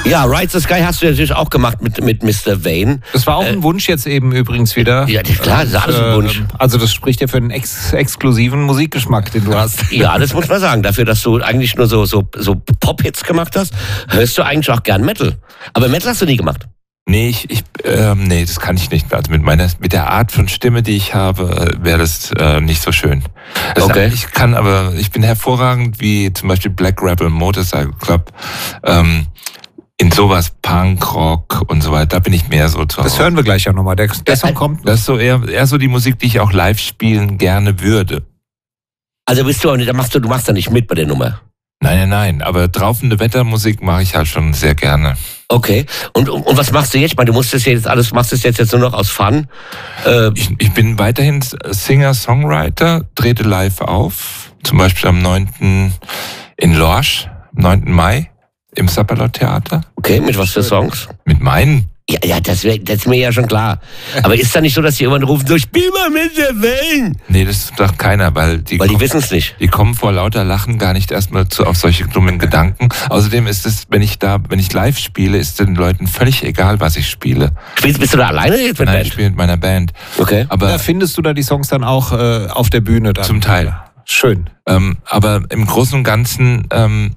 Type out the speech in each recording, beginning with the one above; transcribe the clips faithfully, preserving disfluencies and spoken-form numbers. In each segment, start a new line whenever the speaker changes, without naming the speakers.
Ja, Ride the Sky hast du natürlich auch gemacht mit, mit Mister Vane.
Das war auch äh, ein Wunsch jetzt eben übrigens wieder.
Ja, klar, das ist alles ein Wunsch.
Also das spricht ja für einen ex exklusiven Musikgeschmack, den du hast.
Ja, das muss man sagen. Dafür, dass du eigentlich nur so, so, so Pop-Hits gemacht hast, hörst du eigentlich auch gern Metal. Aber Metal hast du nie gemacht.
Nee, ich, ich ähm, nee, das kann ich nicht. Also mit meiner, mit der Art von Stimme, die ich habe, wäre das äh, nicht so schön. Also
okay.
Ich kann aber, ich bin hervorragend, wie zum Beispiel Black Rebel Motorcycle Club, ähm, in sowas Punk, Rock und so weiter, da bin ich mehr so zu Hause.
Das hören wir gleich ja nochmal. Der, der Song kommt.
Das ist so eher, eher so die Musik, die ich auch live spielen gerne würde.
Also bist du, da machst du, du machst da nicht mit bei der Nummer?
Nein, nein, nein. Aber draufende Wettermusik mache ich halt schon sehr gerne.
Okay. Und, und, und was machst du jetzt? Ich meine, du musst das jetzt alles, machst das jetzt, jetzt nur noch aus Fun? Äh,
ich, ich bin weiterhin Singer-Songwriter, trete live auf. Zum Beispiel am neunten in Lorsch, am neunten Mai im Sapperlot-Theater.
Okay, mit was für Songs?
Mit meinen.
Ja, ja, das, wär, das ist mir ja schon klar. Aber ist da nicht so, dass die irgendwann rufen, so, spiel mal mit der Wellen?
Nee, das sagt keiner, weil die,
weil die wissen es nicht.
Die kommen vor lauter Lachen gar nicht erstmal zu, auf solche dummen Gedanken. Außerdem ist es, wenn ich da, wenn ich live spiele, ist den Leuten völlig egal, was ich spiele.
Spielst, bist du da alleine jetzt mit
Nein,
Band?
ich spiele mit meiner Band.
Okay.
Aber
da findest du da die Songs dann auch äh, auf der Bühne dann?
Zum Teil.
Schön.
Ähm, aber im Großen und Ganzen, ähm,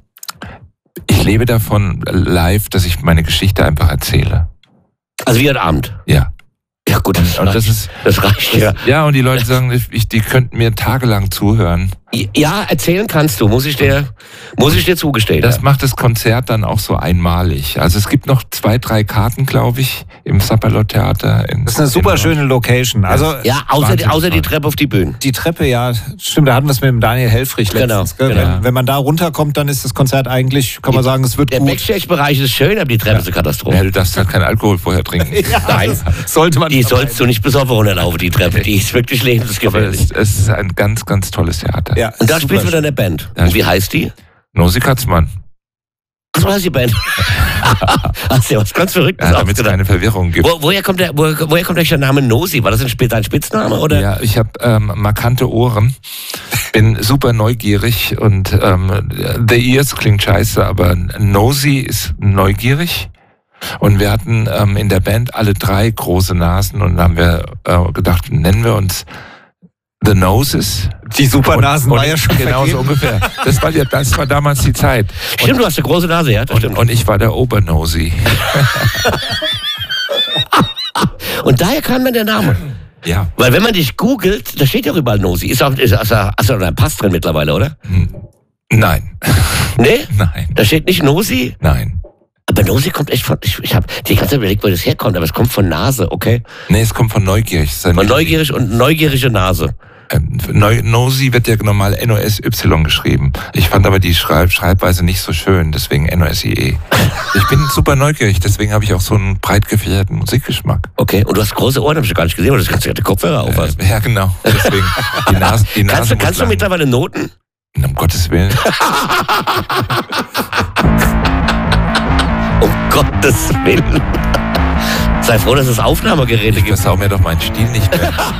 ich lebe davon live, dass ich meine Geschichte einfach erzähle.
Also wie heute Abend?
Ja.
Ja gut, das,
und
reicht.
das ist
das reicht ja.
Ja, und die Leute sagen, ich, die könnten mir tagelang zuhören.
Ja, erzählen kannst du, muss ich dir, muss ich dir zugestehen.
Das
ja.
macht das Konzert dann auch so einmalig. Also es gibt noch zwei, drei Karten, glaube ich, im Sapperlot-Theater.
Das ist eine super schöne Location. Also
ja, außer, die, außer die Treppe auf die Bühne.
Die Treppe, ja, stimmt, da hatten wir es mit dem Daniel Helfrich letztens.
Genau,
genau.
Wenn,
wenn man da runterkommt, dann ist das Konzert eigentlich, kann man sagen, es wird
der
gut.
Der Backstage-Bereich ist schön, aber die Treppe ja. ist eine Katastrophe.
Ja, du darfst halt keinen Alkohol vorher trinken.
ja, Nein,
sollte man
die sollst du nicht besoffen runterlaufen, die Treppe. Die ist wirklich lebensgefährlich.
Aber es, es ist ein ganz, ganz tolles Theater.
Ja, und da spielst du mit deiner Band. Ja, und wie heißt die?
Nosi Katzmann.
Was heißt die Band? Hast du ja was ganz Verrücktes
ja, damit es keine Verwirrung gibt.
Wo, woher kommt der, wo, woher kommt der Name Nosi? War das ein dein Spitzname? Oder?
Ja, ich habe ähm, markante Ohren, bin super neugierig und ähm, The Ears klingt scheiße, aber Nosi ist neugierig. Und wir hatten ähm, in der Band alle drei große Nasen und dann haben wir äh, gedacht, nennen wir uns The Noses.
Die Supernasen
und,
war ja schon
genau so ungefähr. Das war, ja, das war damals die Zeit.
Stimmt, und, du hast eine große Nase, ja? Das
und,
stimmt.
und ich war der Obernosi.
Und daher kam dann der Name.
Ja.
Weil wenn man dich googelt, da steht ja überall Nosi. Ist auch, ist, ist, hast du einen Pass drin mittlerweile, oder?
Nein.
Nee?
Nein.
Da steht nicht Nosi?
Nein.
Aber Nosi kommt echt von, ich, ich habe die ganze Zeit überlegt, wo das herkommt, aber es kommt von Nase, okay?
Nee, es kommt von neugierig.
Von neugierig und neugierige Nase.
Ähm, Nosi wird ja normal N O S Y geschrieben. Ich fand aber die Schreib Schreibweise nicht so schön, deswegen N O S I E. Ich bin super neugierig, deswegen habe ich auch so einen breit gefächerten Musikgeschmack.
Okay, und du hast große Ohren, habe ich gar nicht gesehen, weil du das ganze Kopfhörer auf hast.
Äh, ja, genau. Deswegen, die Nase, die Nase
kannst du, kannst du mittlerweile Noten?
Um Gottes Willen.
Um Gottes Willen. Sei froh, dass es Aufnahmegeräte gibt.
Das auch mir doch meinen Stil nicht mehr.